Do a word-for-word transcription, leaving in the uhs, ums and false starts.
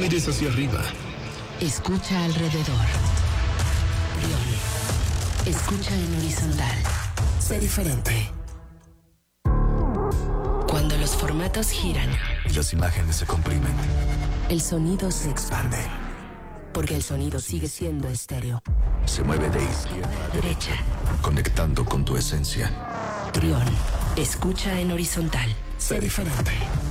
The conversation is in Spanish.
mires hacia arriba. Escucha alrededor. Prion. Escucha en horizontal. Sé diferente. Cuando los formatos giran y las imágenes se comprimen, el sonido se expande. Porque el sonido sigue siendo estéreo. Se mueve de izquierda a derecha, conectando con tu esencia. Prion. Escucha en horizontal. Sé diferente.